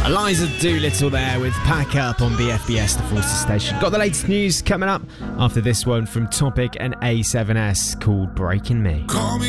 Eliza Doolittle there with Pack Up on BFBS, the Forces station. Got the latest news coming up after this one from Topic and A7S called Breaking Me.